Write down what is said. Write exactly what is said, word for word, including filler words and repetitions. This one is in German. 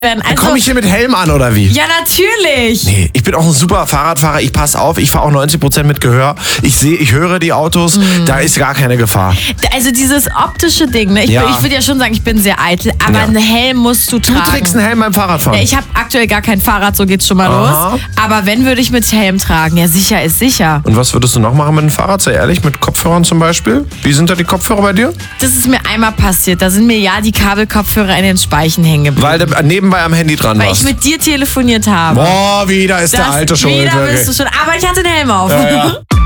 Also, Komme ich hier mit Helm an oder wie? ja, natürlich. Nee, ich bin auch ein super Fahrradfahrer. Ich passe auf. Ich fahre auch neunzig Prozent mit Gehör. Ich sehe, ich höre die Autos. Mhm. Da ist gar keine Gefahr. Also dieses optische Ding, ne? Ich, Ja. ich würde ja schon sagen, ich bin sehr eitel, aber Ja. einen Helm musst du Du tragen. trägst einen Helm beim Fahrradfahren. Ja, ich habe aktuell gar kein Fahrrad, so geht's schon mal Aha. los. Aber wenn, würde ich mit Helm tragen. Ja, sicher ist sicher. Und was würdest du noch machen mit dem Fahrrad? Sei ehrlich, mit Kopfhörern zum Beispiel? Wie sind da die Kopfhörer bei dir? Das ist mir einmal passiert. Da sind mir ja die Kabelkopfhörer in den Speichen hängen geblieben. Weil du nebenbei am Handy dran Weil warst. ich mit dir telefoniert habe. Boah, wieder ist der Das- Alte schuld. wieder wirklich. bist du schon. Aber ich hatte den Helm auf. Ja, ja.